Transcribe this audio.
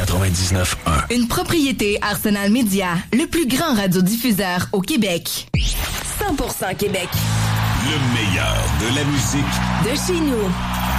99.1. Une propriété Arsenal Média, le plus grand radiodiffuseur au Québec. 100% Québec. Le meilleur de la musique De chez nous.